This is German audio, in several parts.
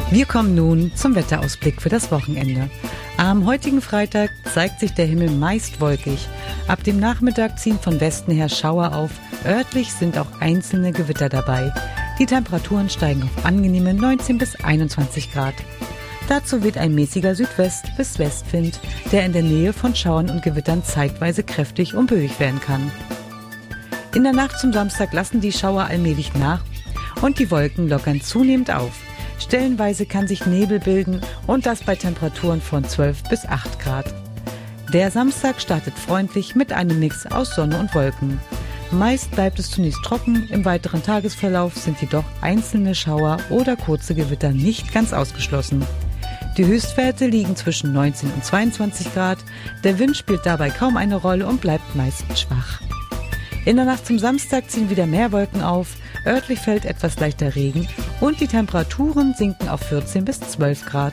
Wir kommen nun zum Wetterausblick für das Wochenende. Am heutigen Freitag zeigt sich der Himmel meist wolkig. Ab dem Nachmittag ziehen von Westen her Schauer auf. Örtlich sind auch einzelne Gewitter dabei. Die Temperaturen steigen auf angenehme 19 bis 21 Grad. Dazu weht ein mäßiger Südwest- bis Westwind, der in der Nähe von Schauern und Gewittern zeitweise kräftig und böig werden kann. In der Nacht zum Samstag lassen die Schauer allmählich nach und die Wolken lockern zunehmend auf. Stellenweise kann sich Nebel bilden und das bei Temperaturen von 12 bis 8 Grad. Der Samstag startet freundlich mit einem Mix aus Sonne und Wolken. Meist bleibt es zunächst trocken, im weiteren Tagesverlauf sind jedoch einzelne Schauer oder kurze Gewitter nicht ganz ausgeschlossen. Die Höchstwerte liegen zwischen 19 und 22 Grad, der Wind spielt dabei kaum eine Rolle und bleibt meist schwach. In der Nacht zum Samstag ziehen wieder mehr Wolken auf, örtlich fällt etwas leichter Regen und die Temperaturen sinken auf 14 bis 12 Grad.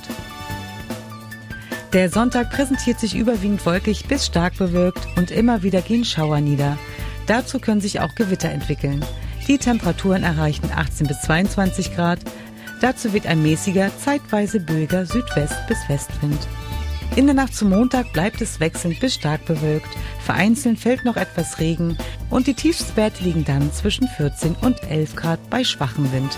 Der Sonntag präsentiert sich überwiegend wolkig bis stark bewölkt und immer wieder gehen Schauer nieder. Dazu können sich auch Gewitter entwickeln. Die Temperaturen erreichen 18 bis 22 Grad. Dazu weht ein mäßiger, zeitweise böiger Südwest- bis Westwind. In der Nacht zum Montag bleibt es wechselnd bis stark bewölkt. Vereinzelt fällt noch etwas Regen und die Tiefstwerte liegen dann zwischen 14 und 11 Grad bei schwachem Wind.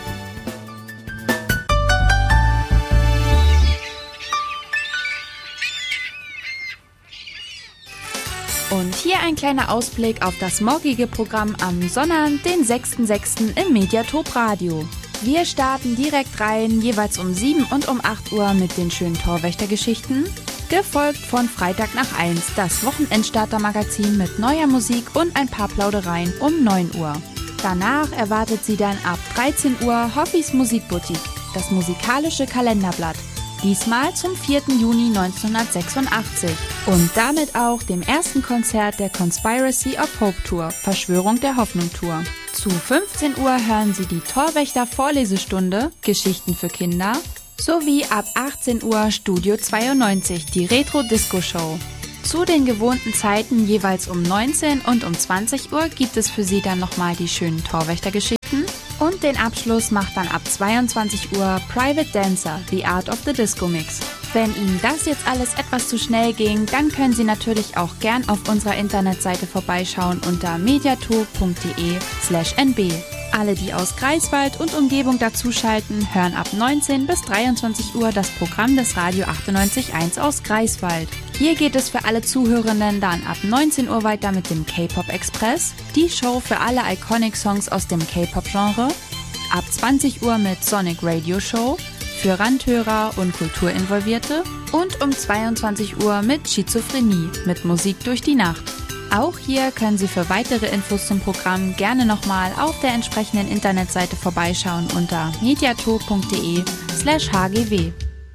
Und hier ein kleiner Ausblick auf das morgige Programm am Sonntag, den 6.6. im Mediatop Radio. Wir starten direkt rein, jeweils um 7 und um 8 Uhr mit den schönen Torwächtergeschichten. Gefolgt von Freitag nach 1, das Wochenendstarter-Magazin mit neuer Musik und ein paar Plaudereien um 9 Uhr. Danach erwartet sie dann ab 13 Uhr Hoffis Musikboutique, das musikalische Kalenderblatt. Diesmal zum 4. Juni 1986 und damit auch dem ersten Konzert der Conspiracy of Hope Tour, Verschwörung der Hoffnung Tour. Zu 15 Uhr hören Sie die Torwächter Vorlesestunde, Geschichten für Kinder, sowie ab 18 Uhr Studio 92, die Retro-Disco-Show. Zu den gewohnten Zeiten jeweils um 19 und um 20 Uhr gibt es für Sie dann nochmal die schönen Torwächtergeschichten. Und den Abschluss macht dann ab 22 Uhr Private Dancer, The Art of the Disco Mix. Wenn Ihnen das jetzt alles etwas zu schnell ging, dann können Sie natürlich auch gern auf unserer Internetseite vorbeischauen unter mediator.de/nb. Alle, die aus Greifswald und Umgebung dazuschalten, hören ab 19 bis 23 Uhr das Programm des Radio 98.1 aus Greifswald. Hier geht es für alle Zuhörenden dann ab 19 Uhr weiter mit dem K-Pop Express, die Show für alle Iconic Songs aus dem K-Pop-Genre, ab 20 Uhr mit Sonic Radio Show für Randhörer und Kulturinvolvierte und um 22 Uhr mit Schizophrenie, mit Musik durch die Nacht. Auch hier können Sie für weitere Infos zum Programm gerne nochmal auf der entsprechenden Internetseite vorbeischauen unter mediator.de/hgw.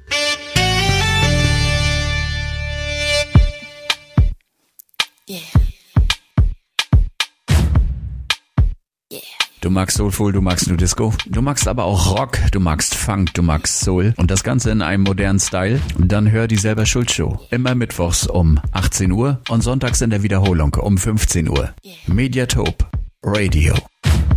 Du magst Soulful, du magst New Disco, du magst aber auch Rock, du magst Funk, du magst Soul und das Ganze in einem modernen Style? Dann hör die Selber Schuld Show. Immer mittwochs um 18 Uhr und sonntags in der Wiederholung um 15 Uhr. Mediatop Radio.